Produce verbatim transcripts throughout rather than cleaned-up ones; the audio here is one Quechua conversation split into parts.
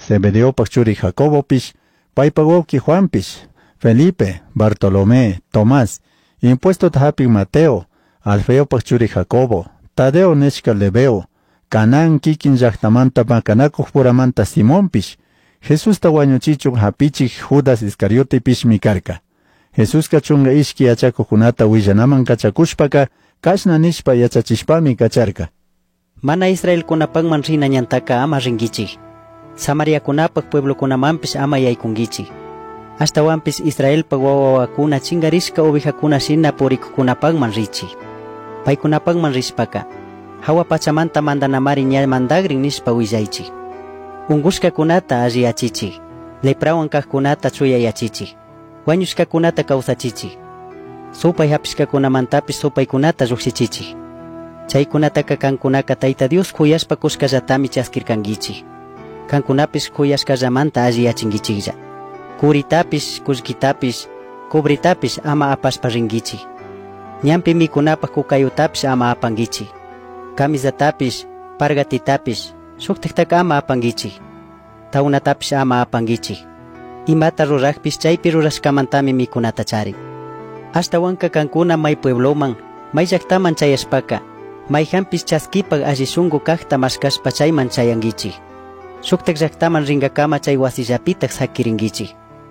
Zebedeopaq churi Jacobopish, paypaq Juanpish, Felipe, Bartolomé, Tomás, impuesto tahapik Mateo, Alfeopaq churi Jacobo, Tadeo nechka Lebeo, Canán kikin llaqtamanta pakanakuq puramanta Simonpish, Jesús tawañuchichuk hapichik Judas Iscariotepish mikarka. Jesús kachunga ishki yachakukunata willanaman kachakushpaka, kashna nishpa yachachishpami kacharka. Mana Israel kunapakman rina ñantaka ama ringichik. Samaria kunapak pueblo kunamampish ama yaykungichik. Hasta wampis Israel pa wawawakuna chingarishka ovejakuna shina purikukunapakman richi. Paykunapakman rishpaka, hawa pachamanta mandanamari ña mandagrin nishpa willaychik. Ungushkakunata alliyachichik, leprawan kaqkunata chuyayachichik, wañushkakunata kawsachichik, supay hapishkakunamantapish supaykunata lluqsichichik. Chaykunataka kankunaka Tayta Dios kuyashpa kushkallatami chaskirkangichik. Kankunapish kuyashkallamanta alliyachingichiklla. Kuritapish, kullkitapish, kubritapish ama apashpa ringichik. Ñampi mikunapaq kukayutapish ama apangichik. Kamisatapish, pargatitapish, suktiktaka ama apangichik. Taunatapish ama apangichik. Imata rurakpish chaypi rurashkamantami mikunata charin. Hasta wanka kankuna may puebloman, may llaqtaman chayashpaka, may hampish chaskipag allishungu kaqta mashkashpa chayman chayangichik. Suktak llaqtaman ringakama chay wasillapitak sakiringichik.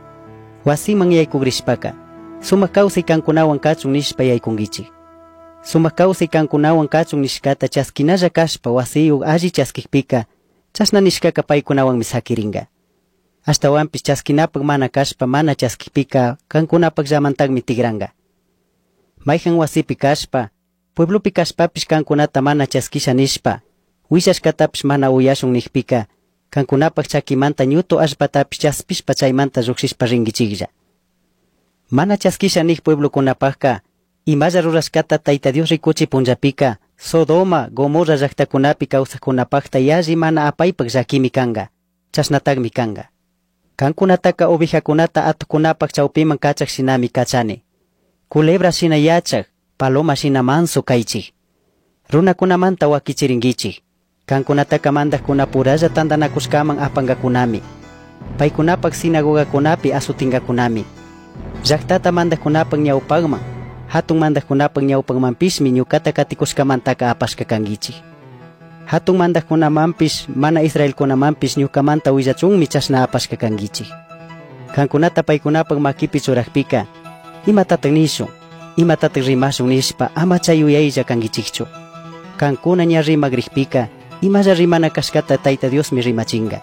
Wasiman yaykugrishpaka, sumak kawsay kankunawan kachun nishpa yaykungichik. Sumak kawsay kankunawan kachun nishkata chaskinalla kashpa wasiyuq alli chaskikpika, chasna nishkaka paykunawanmi sakiringa. Hasta wampis chaskinapag mana kashpa mana chaskikpika kankunapag llamantagmi tigranga. Mayhan wasipi kashpa, pueblopi kashpapish kankunata mana chaskisha nishpa, wishashkatapish mana uyashun nikpika, kankunapag chakimanta ñutu ashpatapish chaspishpa chaymanta lluqsishpa ringichiklla. Mana chaskisha nik pueblokunapajka, imalla rurashkata Tayta Dios rikuchi punllapika, Sodoma, Gomorra llaqtakunapi kawsaqkunapaqta yalli mana apaypaq llakimi kanga, chasnatagmi kanga. Kankunataka ovejakunata atukunapaq chawpiman kachaq shinami kachani. Culebra shina yachaq, paloma shina manso kaychik. Runakunamanta wakichiringichik. Kankunataka mandaqkuna puralla tandanakushkaman apangakunami. Paykunapaq sinagogakunapi asutingakunami. Llaqtata mandaqkunapaq ñawpaqman, hatun mandaqkunapaq ñawpaqmanpishmi ñukata katikushkamantaka apashka kangichik. Hatun mandaqkunamanpish mana Israelkunamanpish ñukamanta willachunmi chashna apashka kangichik. Kankunata paykunapaq makipi churaqpika, imatataq nishun, imatataq rimashun nishpa ama chayuyaylla kangichikchu. Kankuna ña rimagriqpika, imalla rimana kashkata Tayta Diosmi rimachinga.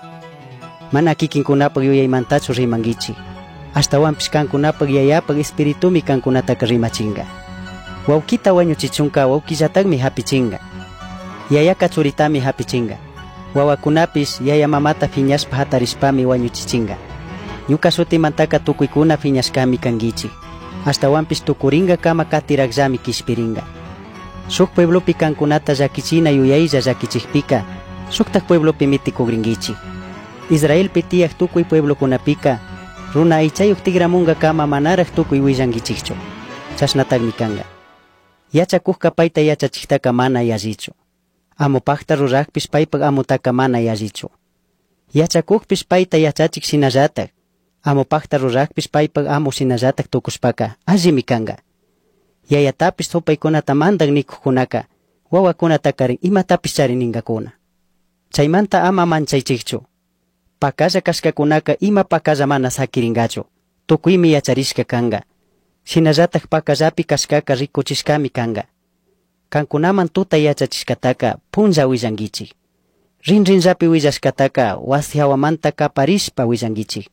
Mana kikinkunapaq yuyaymantachu rimangichik. Hasta wampish kankunapaq yayapaq espiritumi kankunataka rimachinga. Wawkita wañuchichunka wawkillataqmi hapichinga. Yayaka churitami hapichinga. Wawakunapish yaya mamata phiñashpa hatarishpami wañuchichinga. Ñuka sutimantaka tukuykuna phiñashkami kangichik. Hasta wampish tukuringa kama katiraqllami kishpiringa. Shuk pueblopi kankunata llakichina yuyaylla llakichikpika, shuktak pueblopi mitikugringichik. Israelpi tiyaq tukuy pueblokunapika, runa aychayuq tigramunga kama manaraq tukuy willangichikchu. Chashnataqmi kanga. Yachakuqqa payta yachachiktaka mana yallichu. Amupaqta ruraqpish paypaq amutaka mana yallichu. Yachakuqpish payta yachachik shinallataq, amupaqta ruraqpish paypaq amu shinallataq tukushpaka allimi kanga. Yayatapish supaykunata mandan nikuqkunaka, wawakunatakarin imatapish chariningakuna. Chaymanta ama manchaychikchu. Pakalla kashkakunaka ima pakalla mana sakiringachu, tukuymi yacharishka kanga. Shinallataq pakallapi kashkaka rikuchishkami kanga. Kankunaman tuta yachachishkataka punlla willangichik. Rinrinllapi willashkataka wasi hawamanta kaparishpa willangichik.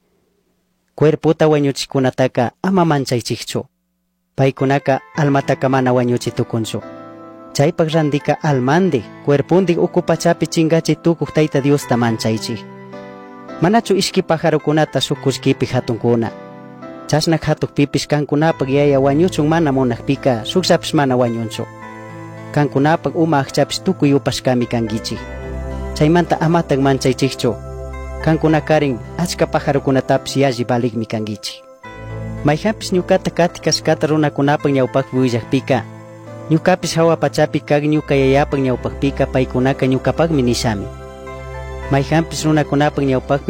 Cuerputa wañuchikunataka ama manchaychikchu. Paykunaka almataka mana wañuchitukunchu. Chaypaq randika almandi, cuerpundik ukupachapi chingachi tukuq Tayta Diosta manchaychik. Manachu ishki pajarukunata shukushkipi hatunkuna. Chashnak hatukpipish kankunapaq yaya wañuchun mana munaqpika shukllapish mana wañunchu. Kankunapaq uma aqchapish tukuy upashkami kangichik. Chaymanta amataq manchaychikchu. Kankunakarin achka pajarukunatapish yalli baligmi kangichik. Mayhapish ñukata katikashkata runakunapaq ñawpaqpi willaqpika, ñukapish hawa pachapi kaq ñuka yayapaq ñawpaqpika paykunaka ñukapaqmi nishami. Mayhapish runakunapaq ñawpaqpi